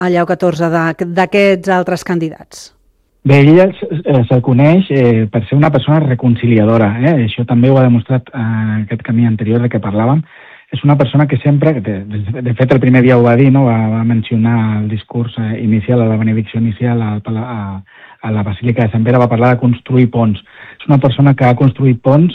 a Lleó XIV d'aquests altres candidats? Bé, ella se'l coneix per ser una persona reconciliadora. Això també ho ha demostrat en aquest camí anterior de què parlàvem. És una persona que sempre, de fet el primer dia ho va dir, no? Va mencionar el discurs inicial, a la benedicció inicial a la Basílica de Sant Pere, va parlar de construir ponts. És una persona que ha construït ponts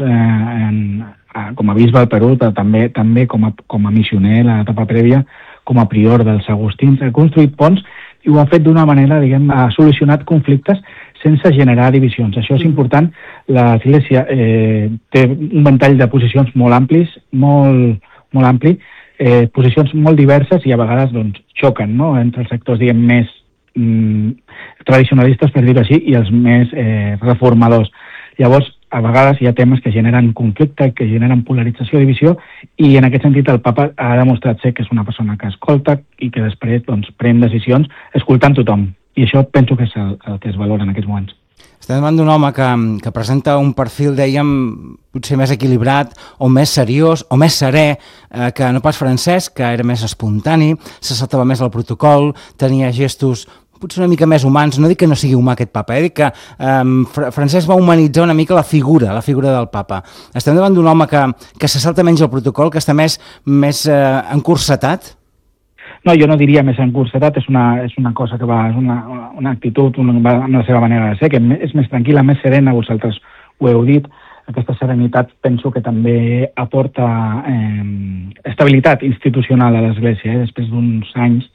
com a bisbe al Perú, però també com a missioner a l'etapa prèvia, com a prior dels agustins. Ha construït ponts i ho ha fet d'una manera, ha solucionat conflictes sense generar divisions. Això és important. L'Església té un ventall de posicions molt amplis, molt ampli, posicions molt diverses i a vegades xoquen, no?, entre els sectors més tradicionalistes, per dir-ho així, i els més reformadors. Llavors, a vegades hi ha temes que generen conflicte, que generen polarització, divisió, i en aquest sentit el papa ha demostrat ser que és una persona que escolta i que després pren decisions escoltant tothom. I això penso que és el que es valora en aquests moments. Estem davant d'un home que presenta un perfil, dèiem, potser més equilibrat, o més seriós, o més serè, que no pas Francesc, que era més espontani, se saltava més el protocol, tenia gestos potser una mica més humans. No dic que no sigui humà aquest papa, dic que Francesc va humanitzar una mica la figura del papa. Estem davant d'un home que se salta menys el protocol, que està més encursetat? No, jo no diria més encursetat, és una cosa que és una actitud, amb la seva manera de ser, que és més tranquil·la, més serena, vosaltres ho heu dit. Aquesta serenitat penso que també aporta estabilitat institucional a l'Església, després d'uns anys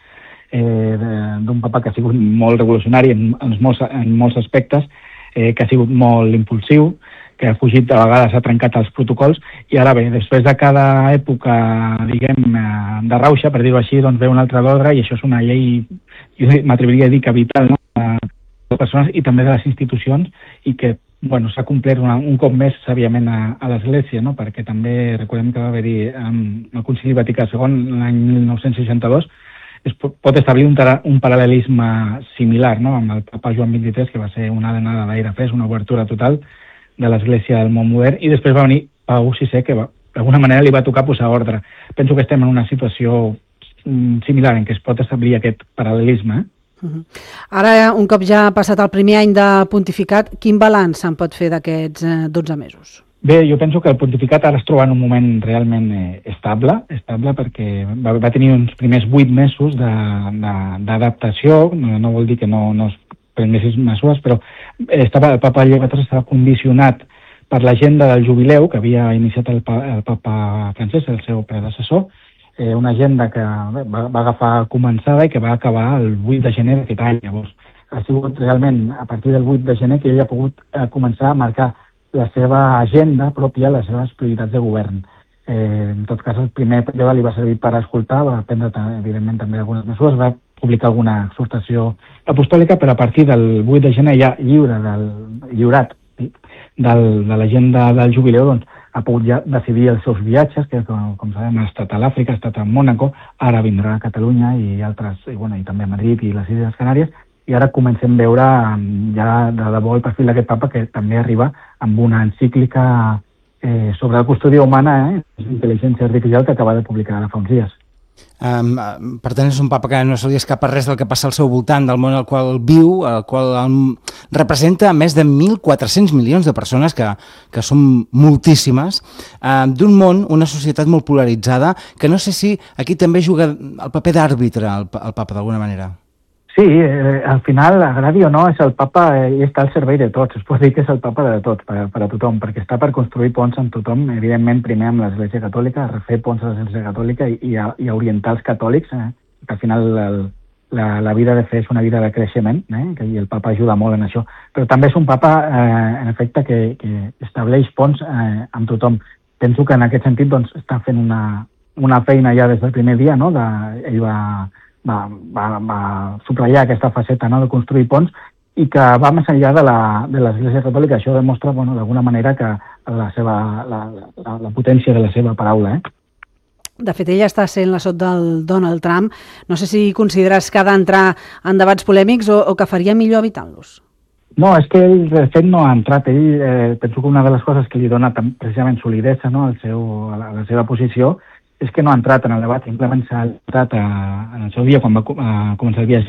d'un papa que ha sigut molt revolucionari en molts aspectes, que ha sigut molt impulsiu, que ha fugit, a vegades ha trencat els protocols, i ara bé, després de cada època, diguem, de rauxa, per dir-ho així, ve un altre d'ordre, i això és una llei, jo m'atreviria a dir que vital, no?, de les persones i també de les institucions, i que s'ha complert un cop més sàviament a l'Església, no?, perquè també recordem que va haver-hi el Concili Vaticà II l'any 1962, es pot establir un paral·lelisme similar, no?, amb el papa Joan XXIII, que va ser una anada d'aire fresc, una obertura total de l'Església del món modern, i després va venir Pau VI, que d'alguna manera li va tocar posar ordre. Penso que estem en una situació similar en què es pot establir aquest paral·lelisme. Ara, un cop ja ha passat el primer any de pontificat, quin balanç se'n pot fer d'aquests 12 mesos? Bé, jo penso que el pontificat ara es troba en un moment realment estable perquè va tenir uns primers 8 mesos d'adaptació, no vol dir que no es prenguessin mesures, però el papa Lleó XIV estava condicionat per l'agenda del jubileu que havia iniciat el papa Francesc, el seu predecessor, una agenda que va agafar començada i que va acabar el 8 de gener d'aquest any. Llavors, ha sigut realment a partir del 8 de gener que ell ha pogut començar a marcar la seva agenda pròpia, les seves prioritats de govern. En tot cas, el primer període li va servir per escoltar, va prendre, evidentment, també algunes mesures, va publicar alguna exhortació apostòlica, però a partir del 8 de gener, ja lliurat de l'agenda del jubileu, ha pogut ja decidir els seus viatges, que com sabem ha estat a l'Àfrica, ha estat a Mònaco, ara vindrà a Catalunya i també a Madrid i les Illes Canàries, i ara comencem a veure ja de debò el perfil d'aquest papa, que també arriba amb una encíclica sobre la custòdia humana, intel·ligència artificial, que acaba de publicar ara fa uns dies. Per tant, és un papa que no se li escapa res del que passa al seu voltant, del món al qual viu, al qual representa més de 1.400 milions de persones, que són moltíssimes, d'un món, una societat molt polaritzada, que no sé si aquí també juga el paper d'àrbitre el papa d'alguna manera. Sí, al final, agradi o no, és el papa i està al servei de tots. Es pot dir que és el papa de tots, per a tothom, perquè està per construir ponts amb tothom, evidentment primer amb l'Església Catòlica, refer ponts a l'Església Catòlica i a orientar els catòlics, que al final la vida de fe és una vida de creixement, i el papa ajuda molt en això. Però també és un papa, en efecte, que estableix ponts amb tothom. Penso que en aquest sentit està fent una feina ja des del primer dia, no? Ell va subratllar aquesta faceta, no?, de construir ponts, i que va més enllà de l'Església Catòlica. Això demostra, d'alguna manera, que la potència de la seva paraula. De fet, ella està sent l'assot del Donald Trump. No sé si consideres que ha d'entrar en debats polèmics o que faria millor evitant-los. No, és que ell, de fet, no ha entrat. Penso que una de les coses que li dona precisament solidesa, no?, a la seva posició, és que no ha entrat en el debat, simplement s'ha entrat en el seu dia, quan va començar el viatge